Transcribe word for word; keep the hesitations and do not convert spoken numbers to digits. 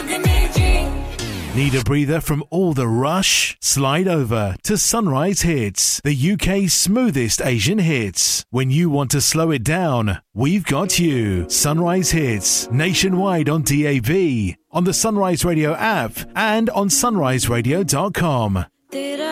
Need a breather from all the rush? Slide over to Sunrise Hits, the U K's smoothest Asian hits. When you want to slow it down, we've got you. Sunrise Hits, nationwide on D A B, on the Sunrise Radio app, and on sunrise radio dot com. Did I